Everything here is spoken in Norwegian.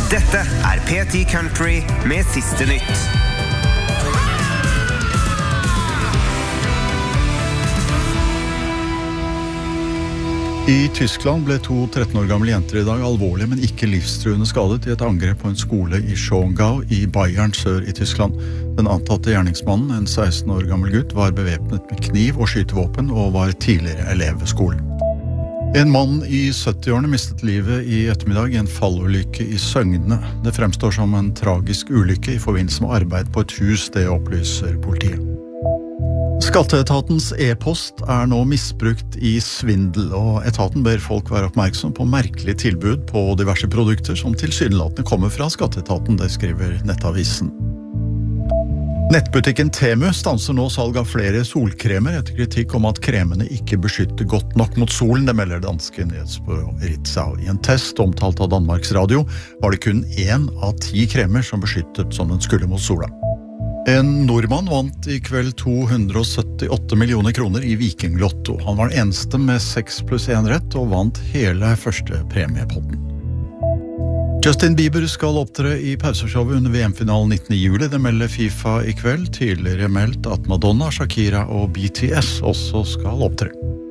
Dette P10 Country med siste nytt. I Tyskland ble 2 13 år gamle jenter I dag alvorlig, men ikke livstruende skadet I et angrep på en skole I Schongau I Bayern sør I Tyskland. Den antatte gjerningsmannen, en 16 år gammel gutt, var bevæpnet med kniv og skytevåpen og var tidligere elev ved skolen. En mann I 70-årene mistet livet I ettermiddag I en fallulykke I Søgne. Det fremstår som en tragisk ulykke I forbindelse med arbeid på et hus, det opplyser politiet. Skatteetatens e-post nå misbrukt I svindel, og etaten ber folk være oppmerksom på merkelige tilbud på diverse produkter som tilsynelatende kommer fra skatteetaten, det skriver Nettavisen. Nettbutikken Temu stanser nå salg av flere solkremer etter kritikk om at kremene ikke beskytter godt nok mot solen, det melder danske nyhetsbyrå Ritzau. I en test omtalt av Danmarks Radio var det kun 1 av 10 kremer som beskyttet som den skulle mot sola. En nordmann vant I kveld 278 millioner kroner I Viking Lotto. Han var den eneste med 6 + 1 rett og vant hele første premiepotten. Justin Bieber skal opptre I pauseshowet under VM-finalen 19. juli. Det melder FIFA I kveld. Tidligere meldt at Madonna, Shakira og BTS også skal opptre.